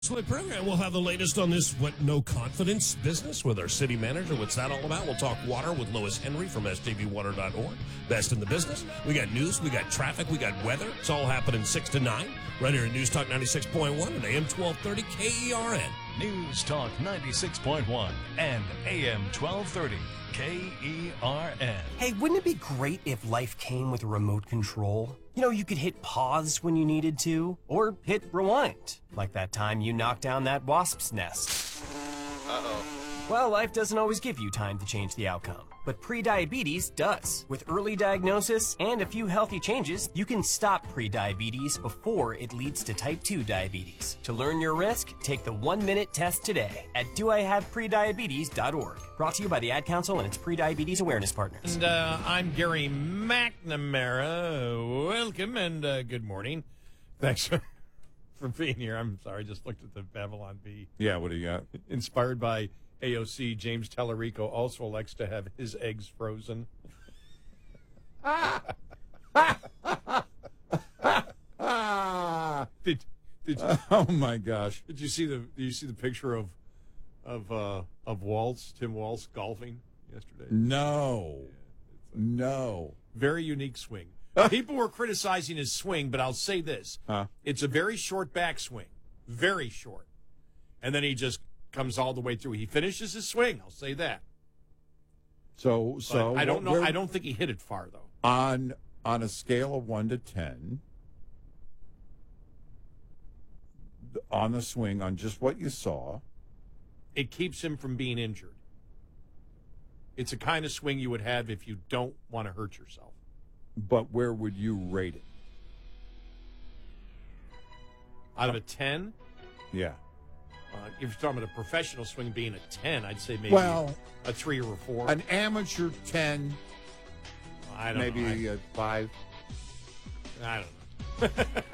The program will have the latest on this no confidence business with our city manager. What's that all about? We'll talk water with Lois Henry from sjbwater.org. Best in the business. We got news, we got traffic, we got weather. It's all happening 6 to 9 right here at News Talk 96.1 and AM 1230 KERN. News Talk 96.1 and AM 1230 KERN. Hey, wouldn't it be great if life came with a remote control? You know, you could hit pause when you needed to, or hit rewind, like that time you knocked down that wasp's nest. Uh-oh. Well, life doesn't always give you time to change the outcome, but prediabetes does. With early diagnosis and a few healthy changes, you can stop prediabetes before it leads to type 2 diabetes. To learn your risk, take the 1-minute test today at doihaveprediabetes.org. Brought to you by the Ad Council and its prediabetes awareness partners. And I'm Gary McNamara. Welcome and good morning. Thanks for being here. I'm sorry, I just looked at the Babylon Bee. Yeah, what do you got? Inspired by AOC, James Tallarico also likes to have his eggs frozen. Did you, Oh my gosh! did you see the picture of Waltz, Tim Waltz golfing yesterday? No, no. Very unique swing. People were criticizing his swing, but I'll say this. It's a very short backswing. Very short. And then he just comes all the way through. He finishes his swing, I'll say that. So I don't know. I don't think he hit it far, though. On a scale of 1 to 10, on the swing, on just what you saw, It keeps him from being injured. It's a kind of swing you would have if you don't want to hurt yourself. but where would you rate it? Out of a 10, Yeah. if you're talking about a professional swing being a 10, I'd say maybe Well, a 3 or a 4. an amateur 10, I don't maybe know. a 5. I don't know.